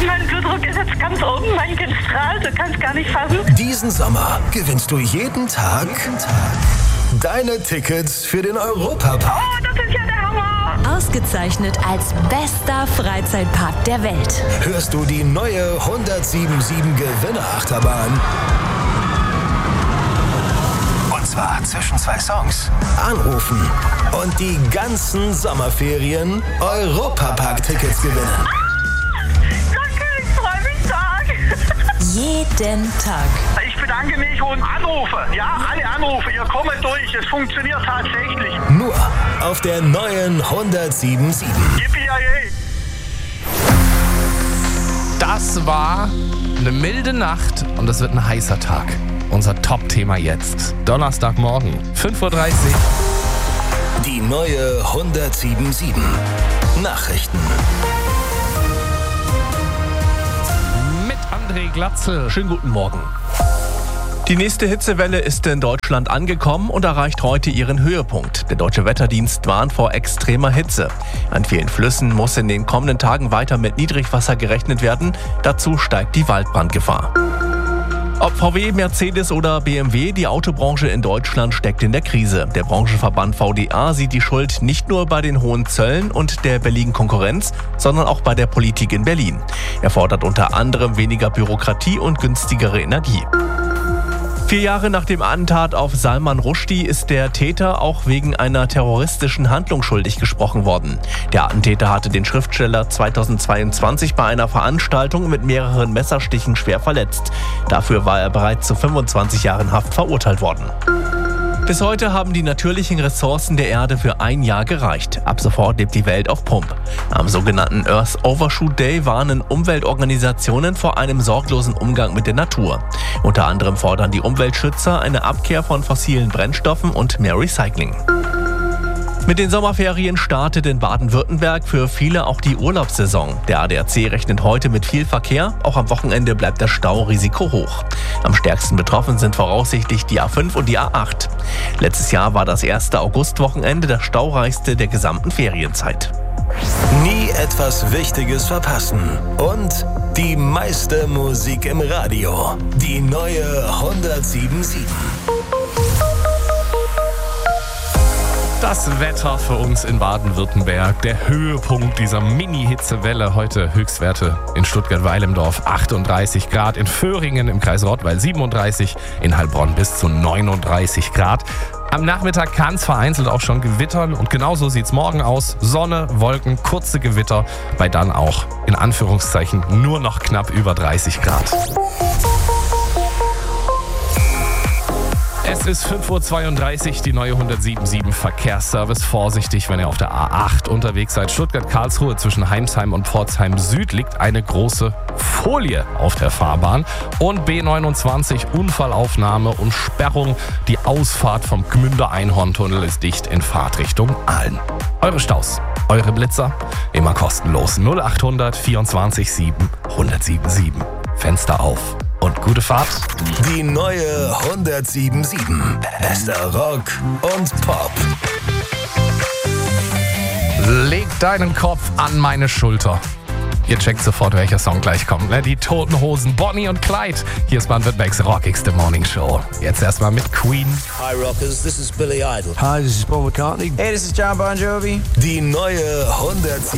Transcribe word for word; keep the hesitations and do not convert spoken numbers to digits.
mein Blutdruck ist jetzt ganz oben, mein Kind strahlt, du kannst gar nicht fassen. Diesen Sommer gewinnst du jeden Tag, jeden Tag deine Tickets für den Europapark. Oh, das ist ja der Hammer! Ausgezeichnet als bester Freizeitpark der Welt. Hörst du die neue hundertsiebenundsiebzig Gewinnerachterbahn? Und zwar zwischen zwei Songs. Anrufen und die ganzen Sommerferien Europapark-Tickets gewinnen. Danke, ich freue mich stark. Jeden Tag. Ich bedanke mich und anrufe. Ja, alle Anrufe, ihr kommt durch. Es funktioniert tatsächlich. Nur auf der neuen hundertsiebenundsiebzig. Yippie-yay. Das war eine milde Nacht und es wird ein heißer Tag. Unser Top-Thema jetzt. Donnerstagmorgen, fünf Uhr dreißig. Die neue hundertsiebenundsiebzig. Nachrichten. Mit André Glatzel. Schönen guten Morgen. Die nächste Hitzewelle ist in Deutschland angekommen und erreicht heute ihren Höhepunkt. Der Deutsche Wetterdienst warnt vor extremer Hitze. An vielen Flüssen muss in den kommenden Tagen weiter mit Niedrigwasser gerechnet werden. Dazu steigt die Waldbrandgefahr. Ob V W, Mercedes oder B M W, die Autobranche in Deutschland steckt in der Krise. Der Branchenverband V D A sieht die Schuld nicht nur bei den hohen Zöllen und der billigen Konkurrenz, sondern auch bei der Politik in Berlin. Er fordert unter anderem weniger Bürokratie und günstigere Energie. Vier Jahre nach dem Attentat auf Salman Rushdie ist der Täter auch wegen einer terroristischen Handlung schuldig gesprochen worden. Der Attentäter hatte den Schriftsteller zweitausendzweiundzwanzig bei einer Veranstaltung mit mehreren Messerstichen schwer verletzt. Dafür war er bereits zu fünfundzwanzig Jahren Haft verurteilt worden. Bis heute haben die natürlichen Ressourcen der Erde für ein Jahr gereicht. Ab sofort lebt die Welt auf Pump. Am sogenannten Earth Overshoot Day warnen Umweltorganisationen vor einem sorglosen Umgang mit der Natur. Unter anderem fordern die Umweltschützer eine Abkehr von fossilen Brennstoffen und mehr Recycling. Mit den Sommerferien startet in Baden-Württemberg für viele auch die Urlaubssaison. Der A D A C rechnet heute mit viel Verkehr, auch am Wochenende bleibt das Staurisiko hoch. Am stärksten betroffen sind voraussichtlich die A fünf und die A acht. Letztes Jahr war das erste Augustwochenende das staureichste der gesamten Ferienzeit. Nie etwas Wichtiges verpassen. Und die meiste Musik im Radio. Die neue hundertsiebenundsiebzig. Das Wetter für uns in Baden-Württemberg. Der Höhepunkt dieser Mini-Hitzewelle. Heute Höchstwerte in Stuttgart-Weilendorf achtunddreißig Grad. In Föhringen im Kreis Rottweil siebenunddreißig. In Heilbronn bis zu neununddreißig Grad. Am Nachmittag kann es vereinzelt auch schon gewittern und genauso sieht es morgen aus. Sonne, Wolken, kurze Gewitter, bei dann auch in Anführungszeichen nur noch knapp über dreißig Grad. Es ist fünf Uhr zweiunddreißig, die neue hundertsiebenundsiebzig Verkehrsservice. Vorsichtig, wenn ihr auf der A acht unterwegs seid. Stuttgart-Karlsruhe zwischen Heimsheim und Pforzheim Süd liegt eine große Folie auf der Fahrbahn. Und B neunundzwanzig, Unfallaufnahme und Sperrung. Die Ausfahrt vom Gmünder Einhorntunnel ist dicht in Fahrtrichtung Aalen. Eure Staus, eure Blitzer, immer kostenlos. null achthundert vierundzwanzig sieben hundertsiebenundsiebzig. Fenster auf. Und gute Fahrt. Die neue hundertsiebenundsiebzig. Bester Rock und Pop. Leg deinen Kopf an meine Schulter. Ihr checkt sofort, welcher Song gleich kommt. Ne? Die Toten Hosen, Bonnie und Clyde. Hier ist Baden-Württembergs rockigste Morning Show. Jetzt erstmal mit Queen. Hi Rockers, this is Billy Idol. Hi, this is Paul McCartney. Hey, this is John Bon Jovi. Die neue hundertsiebenundsiebzig.